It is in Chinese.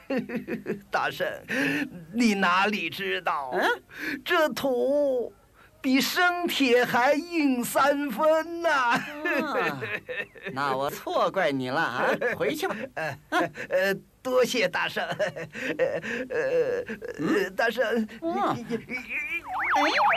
大圣，你哪里知道，这土比生铁还硬3分呐！ 那我错怪你了啊！回去吧。 多谢大圣。大圣。